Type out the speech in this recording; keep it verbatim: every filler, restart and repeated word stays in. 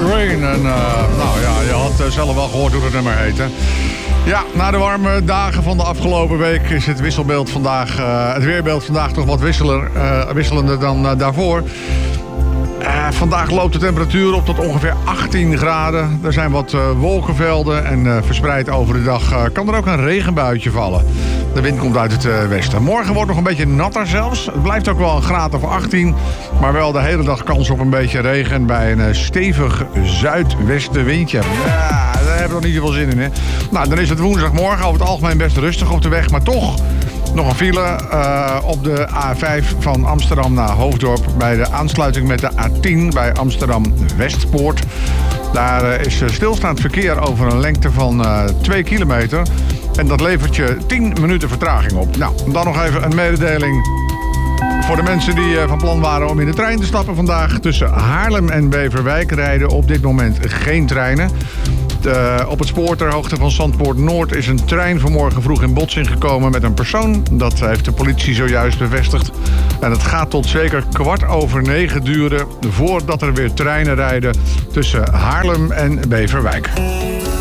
Rain. En uh, nou ja, je had uh, zelf wel gehoord hoe het nummer heet, hè? Ja, na de warme dagen van de afgelopen week is het wisselbeeld vandaag, uh, het weerbeeld vandaag toch wat wisseler, uh, wisselender dan uh, daarvoor. Uh, vandaag loopt de temperatuur op tot ongeveer achttien graden. Er zijn wat uh, wolkenvelden en uh, verspreid over de dag uh, kan er ook een regenbuitje vallen. De wind komt uit het uh, westen. Morgen wordt nog een beetje natter zelfs. Het blijft ook wel een graad of achttien. Maar wel de hele dag kans op een beetje regen bij een uh, stevig zuidwestenwindje. Ja, daar hebben we nog niet zoveel zin in, hè. Nou, dan is het woensdagmorgen over het algemeen best rustig op de weg. Maar toch nog een file uh, op de A vijf van Amsterdam naar Hoofddorp. Bij de aansluiting met de A tien bij Amsterdam-Westpoort. Daar uh, is stilstaand verkeer over een lengte van uh, twee kilometer. En dat levert je tien minuten vertraging op. Nou, dan nog even een mededeling voor de mensen die uh, van plan waren om in de trein te stappen vandaag. Tussen Haarlem en Beverwijk rijden op dit moment geen treinen. De, op het spoor ter hoogte van Zandpoort Noord is een trein vanmorgen vroeg in botsing gekomen met een persoon. Dat heeft de politie zojuist bevestigd. En het gaat tot zeker kwart over negen duren voordat er weer treinen rijden tussen Haarlem en Beverwijk.